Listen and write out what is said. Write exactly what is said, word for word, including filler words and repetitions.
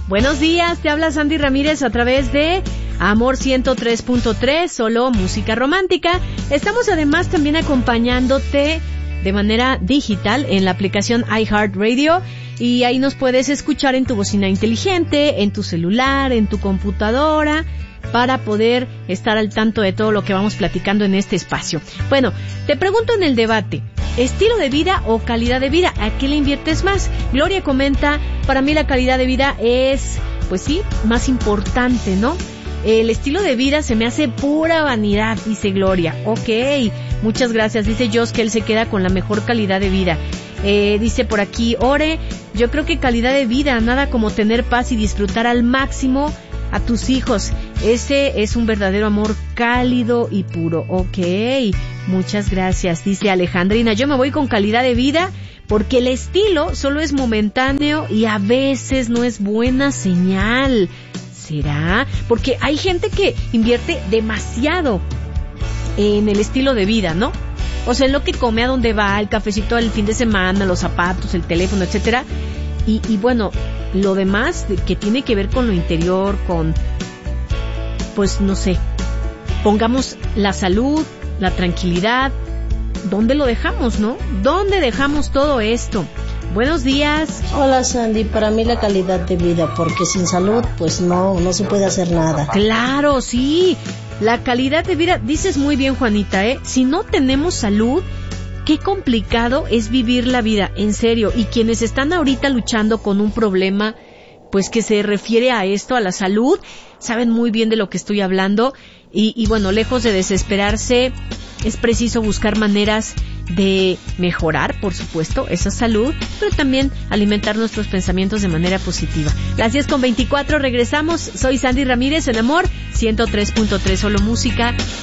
Buenos días, te habla Sandy Ramírez a través de Amor ciento tres punto tres, solo música romántica. Estamos además también acompañándote de manera digital en la aplicación iHeartRadio y ahí nos puedes escuchar en tu bocina inteligente, en tu celular, en tu computadora, para poder estar al tanto de todo lo que vamos platicando en este espacio. Bueno, te pregunto en el debate, ¿estilo de vida o calidad de vida? ¿A qué le inviertes más? Gloria comenta, para mí la calidad de vida es, pues sí, más importante, ¿no? El estilo de vida se me hace pura vanidad, dice Gloria. Ok, muchas gracias. Dice Jos que él se queda con la mejor calidad de vida. Eh, dice por aquí, Ore, yo creo que calidad de vida, nada como tener paz y disfrutar al máximo a tus hijos. Ese es un verdadero amor cálido y puro. Ok, muchas gracias. Dice Alejandrina, yo me voy con calidad de vida porque el estilo solo es momentáneo y a veces no es buena señal. ¿Será? Porque hay gente que invierte demasiado en el estilo de vida, ¿no? O sea, en lo que come, a dónde va, el cafecito del fin de semana, los zapatos, el teléfono, etcétera. Y, y bueno, lo demás que tiene que ver con lo interior, con, pues no sé, pongamos la salud, la tranquilidad, ¿dónde lo dejamos, no? ¿Dónde dejamos todo esto? Buenos días. Hola Sandy, para mí la calidad de vida, porque sin salud pues no, no se puede hacer nada. Claro, sí, la calidad de vida, dices muy bien Juanita, ¿eh? Si no tenemos salud, qué complicado es vivir la vida, en serio, y quienes están ahorita luchando con un problema, pues que se refiere a esto, a la salud, saben muy bien de lo que estoy hablando, y, y bueno, lejos de desesperarse, es preciso buscar maneras de mejorar, por supuesto, esa salud, pero también alimentar nuestros pensamientos de manera positiva. Las diez con veinticuatro, regresamos. Soy Sandy Ramírez en Amor ciento tres punto tres, solo música